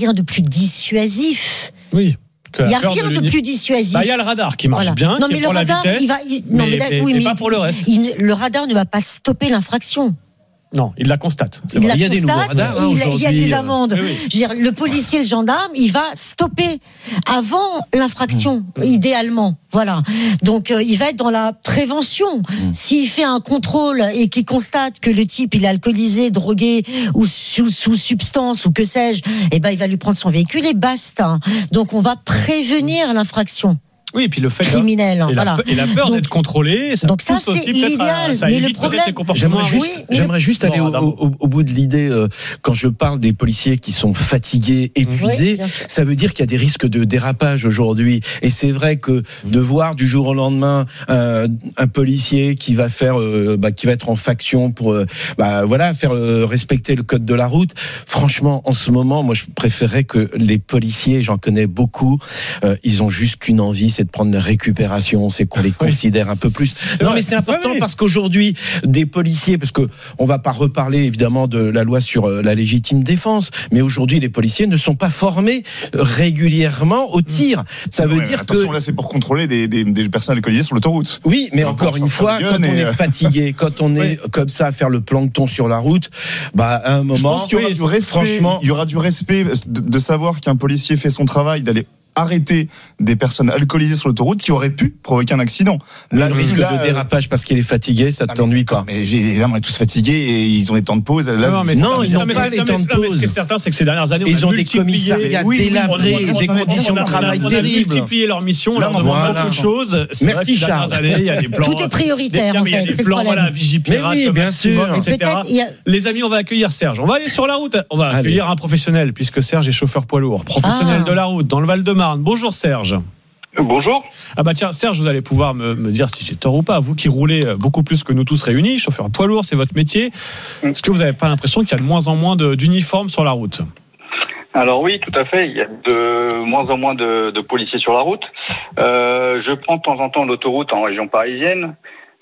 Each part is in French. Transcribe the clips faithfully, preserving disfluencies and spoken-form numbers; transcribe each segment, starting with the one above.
rien de plus dissuasif. Oui. Il n'y a rien de, de plus dissuasif. Bah, il y a le radar qui marche voilà. bien, non, qui mais est le pour radar, la vitesse, il va, il, non, mais, mais, mais, oui, mais mais pas pour le reste. Il, le radar ne va pas stopper l'infraction. Non, il la constate. Il, la il y a constate, des nouveaux radars hein, il, aujourd'hui. Il y a des amendes. Oui, oui. Je veux dire, le policier, le gendarme, il va stopper avant l'infraction, mmh. idéalement. Voilà. Donc, euh, il va être dans la prévention. Mmh. S'il fait un contrôle et qu'il constate que le type, il est alcoolisé, drogué ou sous, sous substance ou que sais-je, eh ben, il va lui prendre son véhicule et basta. Donc, on va prévenir l'infraction. Oui, et puis le fait criminel, et, voilà. la, et la peur donc, d'être contrôlé, ça donc ça pousse c'est aussi l'idéal. À, ça mais évite le problème, les comportements. J'aimerais juste, oui, j'aimerais juste aller non, au, au, au bout de l'idée. Euh, quand je parle des policiers qui sont fatigués, épuisés, oui, ça veut dire qu'il y a des risques de dérapage aujourd'hui. Et c'est vrai que de voir du jour au lendemain un, un policier qui va faire, euh, bah, qui va être en faction pour, euh, bah, voilà, faire euh, respecter le code de la route. Franchement, en ce moment, moi, je préférerais que les policiers, j'en connais beaucoup, euh, ils ont juste qu'une envie, c'est de prendre leur récupération. C'est qu'on les considère oui. un peu plus. C'est non, vrai. mais c'est important oui, oui. parce qu'aujourd'hui, des policiers, parce que on va pas reparler évidemment de la loi sur la légitime défense, mais aujourd'hui, les policiers ne sont pas formés régulièrement au tir. Ça veut ouais, dire attention, que là, c'est pour contrôler des, des, des personnes alcoolisées sur l'autoroute. Oui, mais encore une fois, quand on est fatigué, quand on est comme ça à faire le plancton sur la route, bah à un moment, je pense qu'il y aura oui, du respect, franchement, il y aura du respect de, de savoir qu'un policier fait son travail, d'aller arrêter des personnes alcoolisées sur l'autoroute qui auraient pu provoquer un accident. Là, le risque là, de dérapage parce qu'il est fatigué, ça ne t'ennuie pas. Mais évidemment, on est tous fatigués et ils ont des temps de pause. Là, non, mais non, ils n'ont pas les temps de pause. Ce qui est certain, c'est que ces dernières années, ils on ont des commissariats oui, délabrés, oui, on, on, des on, conditions on a, de travail on a, terribles. On a multiplié leur mission, là, on leur demande beaucoup de choses. C'est Merci Charles. Années, il y a des plans, tout est prioritaire. Des, en il y a fait, des plans, voilà, Vigipirate, oui, bien sûr, et cetera. Les amis, on va accueillir Serge. On va aller sur la route. On va accueillir un professionnel puisque Serge est chauffeur poids lourd, professionnel de la route dans le Val-de-Marne. Bonjour Serge. Bonjour. Ah bah tiens, Serge, vous allez pouvoir me, me dire si j'ai tort ou pas. Vous qui roulez beaucoup plus que nous tous réunis, chauffeur poids lourd, c'est votre métier. Est-ce que vous n'avez pas l'impression qu'il y a de moins en moins de, d'uniformes sur la route ? Alors oui, tout à fait. Il y a de moins en moins de, de policiers sur la route. Euh, je prends de temps en temps l'autoroute en région parisienne.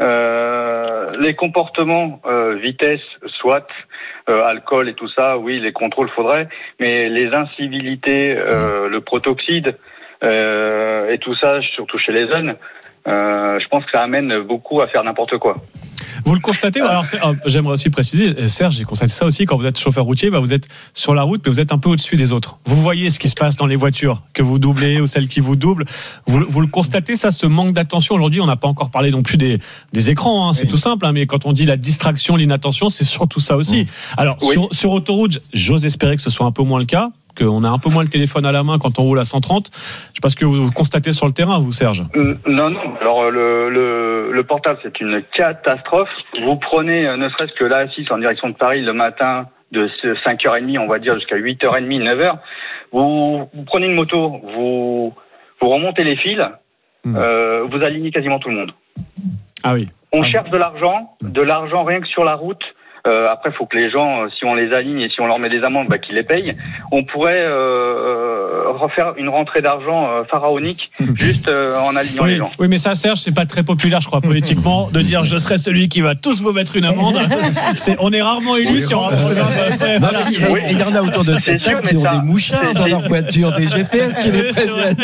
Euh, les comportements, euh, vitesse, soit, euh, alcool et tout ça, oui, les contrôles faudrait. Mais les incivilités, euh, le protoxyde, Euh, et tout ça, surtout chez les jeunes, euh, je pense que ça amène beaucoup à faire n'importe quoi. Vous le constatez ? Alors, oh, j'aimerais aussi préciser, Serge, j'ai constaté ça aussi, quand vous êtes chauffeur routier, bah, vous êtes sur la route, mais vous êtes un peu au-dessus des autres. Vous voyez ce qui se passe dans les voitures, que vous doublez ou celles qui vous doublent. Vous, vous le constatez, ça, ce manque d'attention. Aujourd'hui, on n'a pas encore parlé non plus des, des écrans, hein, c'est oui. tout simple, hein, mais quand on dit la distraction, l'inattention, c'est surtout ça aussi. Mmh. Alors, oui. sur, sur autoroute, j'ose espérer que ce soit un peu moins le cas. On a un peu moins le téléphone à la main quand on roule à cent trente. Je ne sais pas ce que vous constatez sur le terrain, vous, Serge. Non, non. Alors, le, le, le portable, c'est une catastrophe. Vous prenez, ne serait-ce que l'A six en direction de Paris le matin, de cinq heures trente, on va dire, jusqu'à huit heures trente, neuf heures. Vous, vous prenez une moto, vous, vous remontez les fils, mmh. euh, vous alignez quasiment tout le monde. Ah oui. On ah, cherche de l'argent, de l'argent rien que sur la route. Euh, après, il faut que les gens, si on les aligne et si on leur met des amendes, bah, qu'ils les payent. On pourrait euh, refaire une rentrée d'argent euh, pharaonique juste euh, en alignant oui, les gens. Oui, mais ça, Serge, c'est pas très populaire, je crois, politiquement, de dire je serai celui qui va tous vous mettre une amende. C'est, on est rarement élu sur un programme. Voilà. Oui, il y en a autour de cette table qui ont ça, des mouchards dans leur voiture, des G P S qui les préviennent.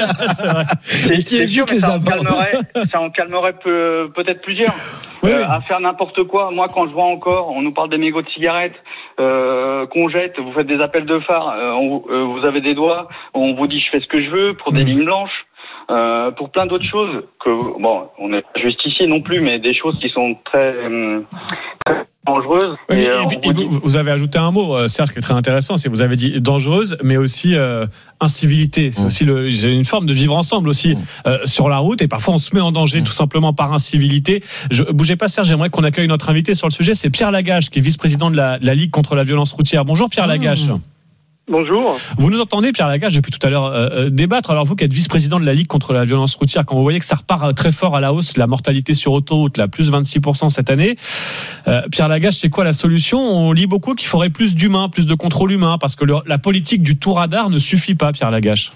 Et qui évitent les amendes. Ça en calmerait peu, peut-être plusieurs. Oui, euh, oui. À faire n'importe quoi. Moi, quand je vois encore, on nous parle des mégots de cigarettes euh, qu'on jette, vous faites des appels de phare, euh, on, euh, vous avez des doigts, on vous dit je fais ce que je veux pour des mmh. lignes blanches, euh, pour plein d'autres choses que bon, on n'est pas justicier non plus, mais des choses qui sont très, euh, très dangereuses. Oui, et, mais, euh, et, et, vous, vous avez ajouté un mot, euh, Serge, qui est très intéressant, c'est vous avez dit dangereuse, mais aussi euh, incivilité. C'est mmh. aussi le, j'ai une forme de vivre ensemble aussi mmh. euh, sur la route, et parfois on se met en danger mmh. tout simplement par incivilité. Je, bougez pas, Serge, j'aimerais qu'on accueille notre invité sur le sujet. C'est Pierre Lagache, qui est vice-président de la, de la Ligue contre la violence routière. Bonjour Pierre Lagache. Mmh. Bonjour. Vous nous entendez, Pierre Lagache, depuis tout à l'heure euh, débattre. Alors vous qui êtes vice-président de la Ligue contre la violence routière, quand vous voyez que ça repart très fort à la hausse, la mortalité sur autoroute, là, plus vingt-six pour cent cette année, euh, Pierre Lagache, c'est quoi la solution ? On lit beaucoup qu'il faudrait plus d'humains, plus de contrôle humain, parce que le, la politique du tout radar ne suffit pas, Pierre Lagache.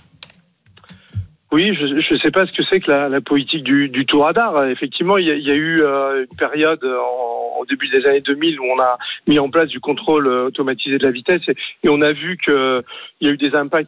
Oui, je ne sais pas ce que c'est que la, la politique du, du tout radar. Effectivement, il y a, il y a eu euh, une période en, au début des années deux mille où on a mis en place du contrôle automatisé de la vitesse et, et on a vu que il y a eu des impacts